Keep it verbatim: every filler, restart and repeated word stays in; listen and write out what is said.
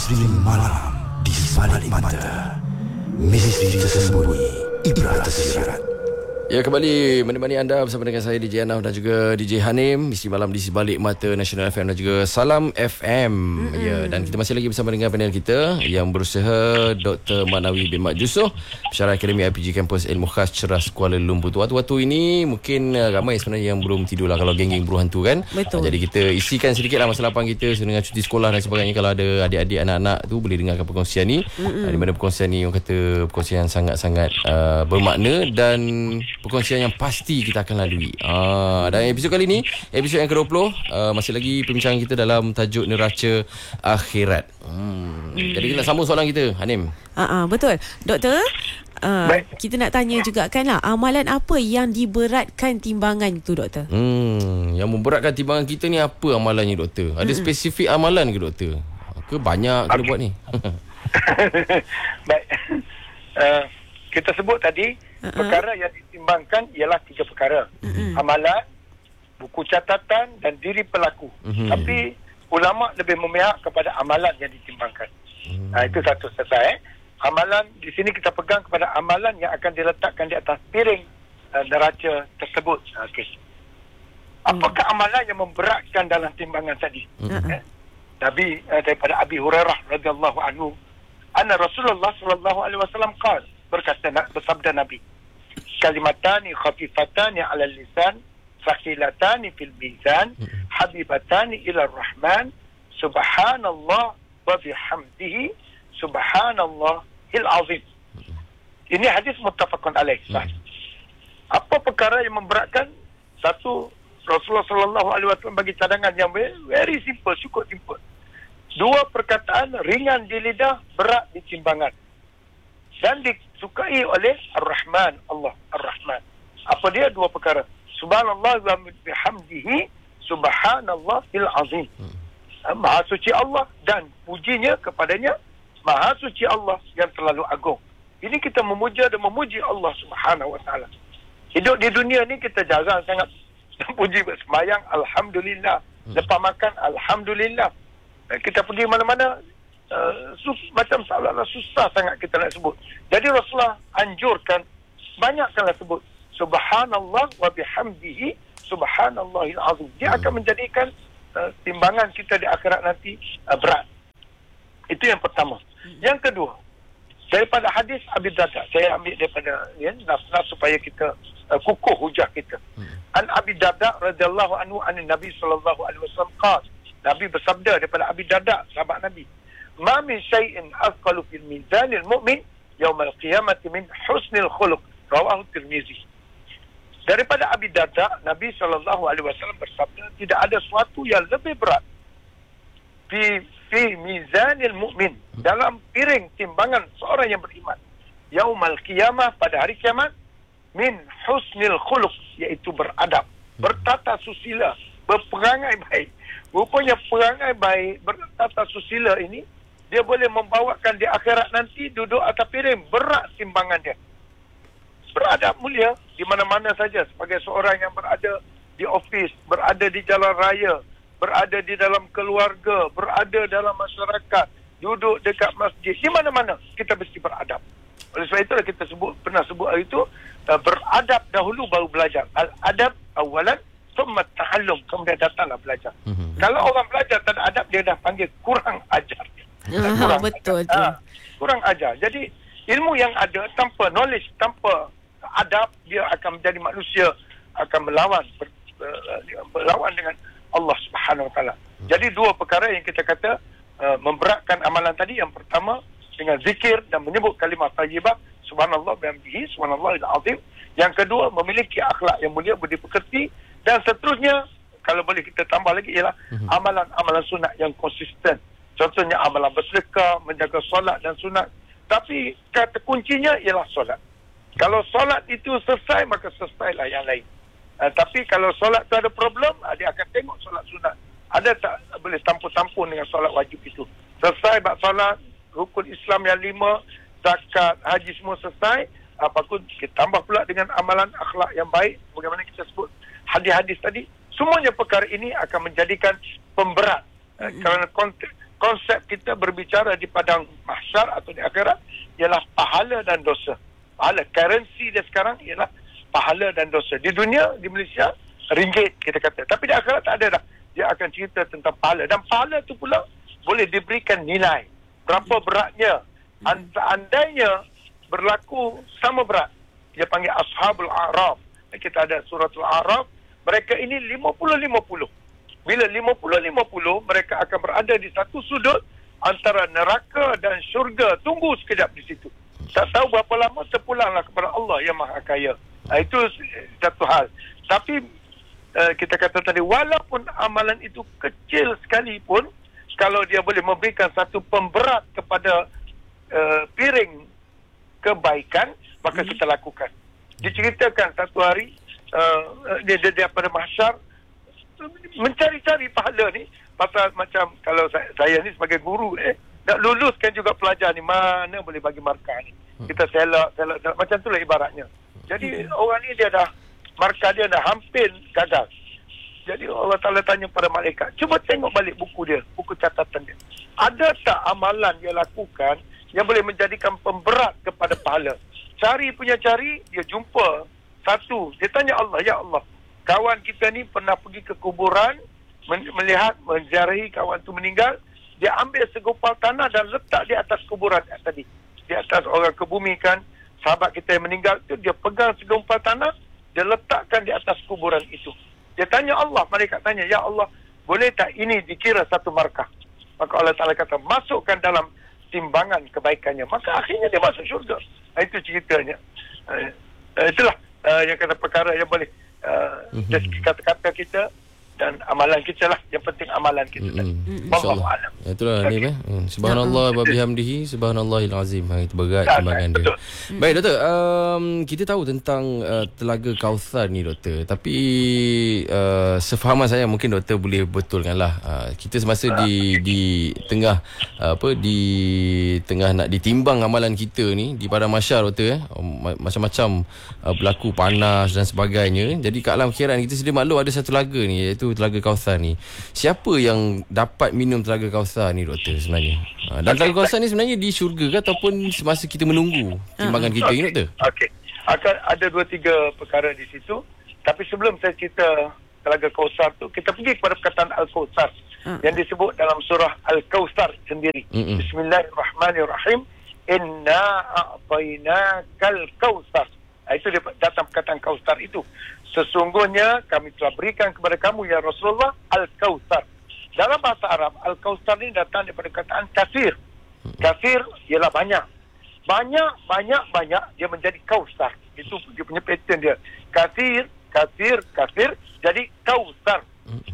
Misteri malam di sebalik mata. Misteri tersembunyi, ibrat tersirat. Ya, kembali menemani anda bersama dengan saya D J Anaf dan juga D J Hanim. Misteri malam di sebalik mata Nasional F M dan juga Salam F M. Mm-hmm. Ya, dan kita masih lagi bersama dengan panel kita yang berusaha Doktor Manawi bin Mat Yusof, pensyarah Akademi I P G Kampus Ilmu Khas Ceras Kuala Lumpur. Waktu-waktu ini mungkin uh, ramai sebenarnya yang belum tidur lah kalau geng-geng buruh hantu kan. Betul. Uh, jadi kita isikan sedikit lah masa lapang kita dengan cuti sekolah dan sebagainya. Kalau ada adik-adik anak-anak tu boleh dengarkan perkongsian ni. Mm-hmm. Uh, di mana perkongsian ni orang kata perkongsian yang sangat-sangat uh, bermakna dan perkongsian yang pasti kita akan lalui. Ah, dan episod kali ni, episod yang ke dua puluh, uh, masih lagi perbincangan kita dalam tajuk neraca akhirat. Hmm. Hmm. Jadi kita nak sambung soalan kita, Hanim. Ah, uh-uh, betul. Doktor, uh, kita nak tanya juga kan lah, amalan apa yang diberatkan timbangan tu, doktor? Hmm, yang memberatkan timbangan kita ni apa amalannya, doktor? Ada hmm. spesifik amalan ke, doktor? Ke banyak kita buat ni? Baik. Uh, kita sebut tadi uh-uh. perkara yang ditimbangkan ialah tiga perkara. Uh-uh. Amalan, buku catatan dan diri pelaku. Uh-huh. Tapi ulama lebih memihak kepada amalan yang ditimbangkan. Uh-huh. Nah, itu satu selesai. Eh. Amalan di sini kita pegang kepada amalan yang akan diletakkan di atas piring uh, neraca tersebut. Okey. Apakah uh-huh. amalan yang memberatkan dalam timbangan tadi? Uh-huh. Eh? Nabi uh, daripada Abi Hurairah radhiyallahu anhu, anna Rasulullah sallallahu alaihi wasallam qala, berkata, bersabda Nabi, kalimatani khafifatani ala lisan thaqilatani fil mizan habibatani ila rahman subhanallah wa bihamdihi subhanallahil azim. Ini hadis muttafaqun alaih. Apa perkara yang memberatkan? Satu, Rasulullah sallallahu alaihi wasallam bagi cadangan yang very simple, cukup simple. Dua perkataan ringan di lidah, berat di timbangan, dan disukai oleh Ar-Rahman, Allah Ar-Rahman. Apa dia? Dua perkara. Subhanallah wa bihamdihi subhanallahil azim. Hmm. Maha suci Allah dan pujinya kepadanya Maha suci Allah yang terlalu agung. Ini kita memuja dan memuji Allah Subhanahu wa taala. Hidup di dunia ni kita jarang sangat puji bersemayang, alhamdulillah. Hmm. Lepas makan, alhamdulillah. Kita pergi mana-mana, Uh, sus- macam seolah-olah susah sangat kita nak sebut. Jadi Rasulullah anjurkan banyakkanlah sebut subhanallah wa bihamdihi subhanallahil azim. Dia akan menjadikan uh, timbangan kita di akhirat nanti uh, berat. Itu yang pertama. Yang kedua, daripada hadis Abi Darda, saya ambil daripada ya, nas-nas supaya kita uh, kukuh hujah kita. An Abi Darda radhiyallahu anhu an Nabi sallallahu alaihi wasallam qala, Nabi bersabda daripada Abi Darda, sahabat Nabi, ma min syai'in asqalu fil mizanil mu'min yaumal qiyamati min husnil khuluq, rawahu Tirmizi. Daripada Abi Darda, Nabi sallallahu alaihi wasallam bersabda, tidak ada sesuatu yang lebih berat fi fi mizanil mu'min, dalam piring timbangan seorang yang beriman yaumal qiyamah, pada hari kiamat, min husnil khuluq, iaitu beradab, bertata susila, berperangai baik. Rupanya perangai baik, bertata susila ini, dia boleh membawakan di akhirat nanti duduk atas piring, berat timbangan dia. Beradab mulia di mana-mana saja, sebagai seorang yang berada di ofis, berada di jalan raya, berada di dalam keluarga, berada dalam masyarakat, duduk dekat masjid, di mana-mana kita mesti beradab. Oleh sebab itulah kita sebut, pernah sebut hari itu, uh, beradab dahulu baru belajar. Al-adab awalan thumma ta'allum, kemudian datanglah belajar. Mm-hmm. Kalau orang belajar tak ada adab, dia dah panggil kurang ajar. Kurang betul tu. Ha, kurang ajar. Jadi ilmu yang ada tanpa knowledge, tanpa adab, dia akan menjadi manusia akan melawan ber, berlawan dengan Allah Subhanahu wa taala. Jadi dua perkara yang kita kata uh, memberatkan amalan tadi. Yang pertama dengan zikir dan menyebut kalimah thayyibah, subhanallah bihamdihi subhanallahil azim. Yang kedua memiliki akhlak yang mulia, budi pekerti, dan seterusnya kalau boleh kita tambah lagi ialah uh-huh. amalan-amalan sunat yang konsisten. Contohnya amalan bersedekah, menjaga solat dan sunat. Tapi kata kuncinya ialah solat. Kalau solat itu selesai, maka selesailah yang lain. Uh, tapi kalau solat tu ada problem, uh, dia akan tengok solat sunat. Ada tak boleh tampun-tampun dengan solat wajib itu. Selesai bab solat, rukun Islam yang lima, zakat, haji semua selesai. Apa pun kita tambah pula dengan amalan akhlak yang baik. Bagaimana kita sebut hadis-hadis tadi. Semuanya perkara ini akan menjadikan pemberat. Uh, kerana konteks konsep kita berbicara di padang mahsyar atau di akhirat ialah pahala dan dosa. Pahala, currency dia sekarang ialah pahala dan dosa. Di dunia, di Malaysia, ringgit kita kata. Tapi di akhirat tak ada dah. Dia akan cerita tentang pahala. Dan pahala tu pula boleh diberikan nilai. Berapa beratnya. Andainya berlaku sama berat. Dia panggil Ashabul A'raf. Kita ada suratul A'raf. Mereka ini lima puluh lima puluh. Bila lima puluh lima puluh, mereka akan berada di satu sudut antara neraka dan syurga. Tunggu sekejap di situ. Tak tahu berapa lama terpulanglah kepada Allah yang Maha Kaya. Nah, itu satu hal. Tapi uh, kita kata tadi, walaupun amalan itu kecil sekalipun, kalau dia boleh memberikan satu pemberat kepada uh, piring kebaikan, maka hmm. kita lakukan. Diceritakan satu hari uh, dia, dia, dia pada mahsyar mencari-cari pahala ni, pasal macam kalau saya, saya ni sebagai guru eh nak luluskan juga pelajar ni, mana boleh bagi markah ni, kita selak, selak, selak. Macam itulah ibaratnya. Jadi hmm. orang ni dia dah markah dia dah hampir gagal. Jadi Allah Ta'ala tanya pada malaikat, cuba tengok balik buku dia, buku catatan dia, ada tak amalan dia lakukan yang boleh menjadikan pemberat kepada pahala? Cari punya cari, dia jumpa satu. Dia tanya Allah, ya Allah, kawan kita ni pernah pergi ke kuburan, melihat, menziarahi kawan tu meninggal. Dia ambil segumpal tanah dan letak di atas kuburan tadi. Di atas orang kebumikan, sahabat kita yang meninggal tu, dia pegang segumpal tanah, dia letakkan di atas kuburan itu. Dia tanya Allah, malaikat tanya, ya Allah, boleh tak ini dikira satu markah? Maka Allah Ta'ala kata, masukkan dalam timbangan kebaikannya. Maka akhirnya dia masuk syurga. Itu ceritanya. Uh, uh, itulah uh, yang kata perkara yang boleh uh, mm-hmm. dari segi kata-kata kita dan amalan kita lah. Yang penting amalan kita. Mm-hmm. InsyaAllah. Ya, itulah okay. ni eh. Subhanallah wa bihamdihi, subhanallahil azim. Itu berat timbangan dia. Mm. Baik doktor, um, kita tahu tentang uh, Telaga Kauthar ni doktor. Tapi uh, sefahaman saya, mungkin doktor boleh betulkanlah. Uh, kita semasa di di tengah uh, apa di tengah nak ditimbang amalan kita ni di padang mahsyar doktor eh. Macam-macam uh, berlaku panas dan sebagainya. Jadi kat alam akhirat kita sedia maklum ada satu telaga ni, iaitu Telaga Kauthar ni. Siapa yang dapat minum Telaga Kauthar ni doktor sebenarnya? Ha, dan Telaga Kauthar ni sebenarnya di syurga ke ataupun semasa kita menunggu timbangan kita okay. ni doktor? Okey. Akan ada dua tiga perkara di situ. Tapi sebelum saya cerita Telaga Kauthar tu, kita pergi kepada perkataan Al-Kauthar uh. yang disebut dalam surah Al-Kauthar sendiri. Mm-mm. Bismillahirrahmanirrahim. Inna a'tainakal kautsar. Itu dia datang perkataan Kautsar itu. Sesungguhnya kami telah berikan kepada kamu ya Rasulullah Al-Kautsar. Dalam bahasa Arab, Al-Kautsar ini datang daripada perkataan kasir. Kasir ialah banyak. Banyak, banyak, banyak dia menjadi Kautsar. Itu dia punya pattern dia. Kasir, kasir, kasir jadi Kautsar.